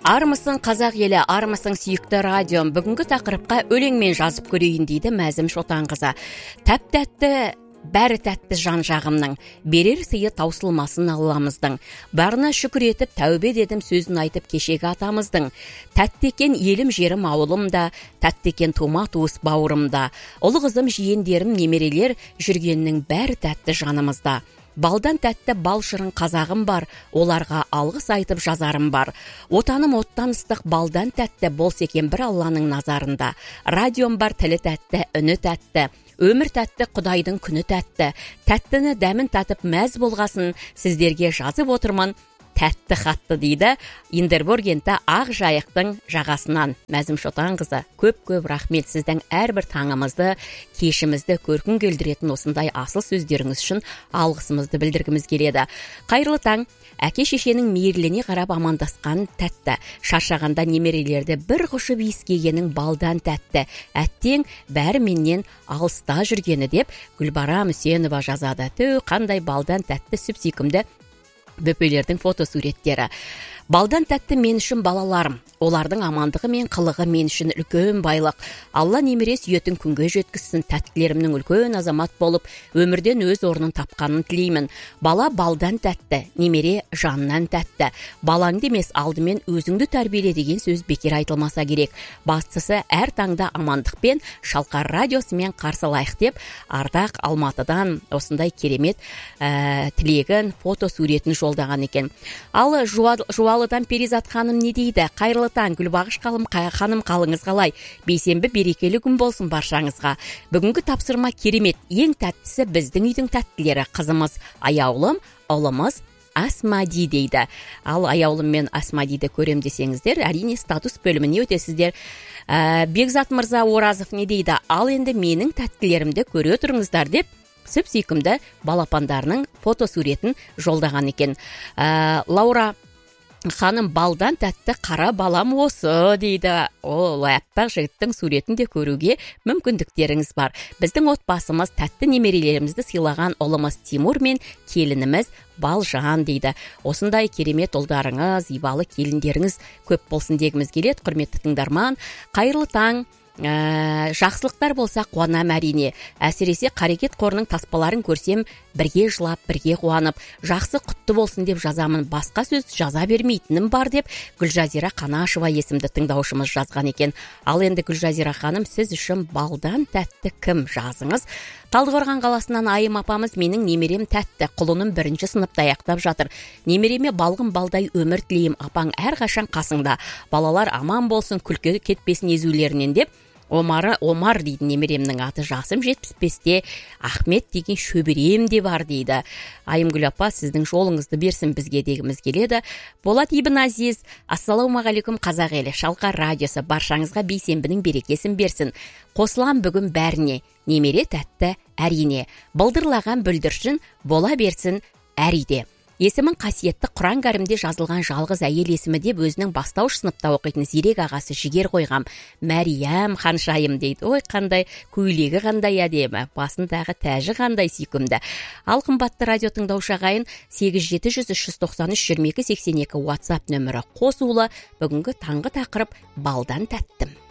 Армысың қазақ елі, армысың сүйікті радиом. Бүгінгі тақырыпқа өлеңмен жазып көрейін дейді Мәзім Шотанқызы. Тәп-тәтті, бәрі тәтті жан-жағымның, берер сыйы таусылмасын Алламыздың. Барына шүкір етіп тәубе дедім сөзін айтып кешегі атамыздың. Тәтті екен елім жерім ауылымда, тәтті екен тума туыс бауырымда. Ұлы қызым жиендерім немерелер, жүргеннің бәрі тәтті жанымызда. Балдан тәтті бал шырын қазағым бар, оларға алғыс айтып жазарым бар. Отаным оттан ыстық, балдан тәтті болса екен бір Алланың назарында. Радиом бар, тілі тәтті, үні тәтті. Өмір тәтті, Құдайдың күні тәтті. Тәттіні дәмін татып мәз болғасын, сіздерге жазып отырмын тәтті хатты дейді Индерборгенті ақ жайықтың жағасынан. Мәзім Шотанқызы, көп-көп рахмет, сіздің әрбір таңымызды, кешімізді көркін келдіретін осындай асыл сөздеріңіз үшін алғысымызды білдіргіміз келеді. Қайырлы таң. Әке шешенің мейірлене қарап амандасқан тәтті. Шаршағанда немерелерді бір құшып иіскегенің балдан тәтті. Әттең бәрі менен алыста жүргені деп Гүлбара Мүсенова жазады. Қандай балдан тәтті сүп-сүйкімді бөпелердің фотосуреттері. Балдан тәтті мен үшін балаларым. Олардың амандығы мен қылығы мен үшін үлкен байлық. Алла немере сүйетін күнге жеткізсін, тәттілерімнің үлкен азамат болып, өмірден өз орнын тапқанын тілеймін. Бала балдан тәтті, немере жаннан тәтті. Балаңды емес, алдымен өзіңді тәрбиеле деген сөз бекер айтылмаса керек. Бастысы әр таңда амандықпен, Шалқар радиосымен қарсылайық деп, Ардақ Алматыдан осындай керемет тілегін, фотосуретін жолдаған екен. Ал Жуалыдан Перизат ханым не дейді? Қайырлы таң, Гүлбағыш ханым, қалыңыз қалай? Бейсенбі берекелі күн болсын баршаңызға. Бүгінгі тапсырма керемет. Ең тәттісі біздің үйдің тәттілері. Қызымыз аяулым, ұлымыз Асмади дейді. Ал аяулым мен Асмадиді көрем десеңіздер, әрине статус бөліміне өтесіздер. Бекзат Мырза Оразов не дейді? Ал енді менің тәттілерімді көре тұрыңыздар деп сүп-сүйкімді балапандарының фотосуретін жолдаған екен. Лаура ханым, балдан тәтті қара балам осы дейді. Ол әппақ жігіттің суретін де көруге мүмкіндіктеріңіз бар. Біздің отбасымыз тәтті немерелерімізді сыйлаған ұлымыз Тимур мен келініміз Балжан дейді. Осындай керемет ұлдарыңыз, ибалы келіндеріңіз көп болсын дегіміз келеді. Құрметті тыңдарман, қайырлы таң. Жақсылықтар болса қуанам әрине. Әсіресе қарекет қорының таспаларын көрсем, бірге жылап, бірге қуанып, жақсы құтты болсын деп жазамын. Басқа сөз жаза бермейтінім бар деп Гүлжазира Қанашева есімді тыңдаушымыз жазған екен. Ал енді Гүлжазира ханым, сіз үшін балдан тәтті кім жазыңыз? Талдықорған қаласынан Айым апамыз, менің немерем тәтті, құлыным 1-ші сыныпта аяқтап жатыр. Немереме балғын балдай өмір тілеймін, апаң әрқашан қасыңда. Балалар аман болсын, күлкі кетпесін езулерінен деп Омар дейді немеремнің аты. Жасым 75-те, Ахмет деген шөберем де бар дейді. Айымгүл апа, сіздің жолыңызды берсін бізге дегіміз келеді. Болат Ибн Азиз, ассалаумағалейкум қазақ елі, Шалқар радиосы баршаңызға бейсенбінің берекесін берсін. Қосылам бүгін бәріне, немере тәтті әрине. Бұлдырлаған бүлдіршін бола берсін әриде. Есімін қасиетті Құран кәрімде жазылған жалғыз әйел есімі деп өзінің бастауыш сыныпта оқитын зерек ағасы жігер қойғам. Мәриям ханшайым дейді. Ой, қандай көйлегі қандай әдемі, басындағы тәжі қандай сүйкімді. Ал қымбатты радио тыңдаушы ағайын, 87-393-2282 WhatsApp нөмірі қосулы. Бүгінгі таңғы тақырып балдан тәттім.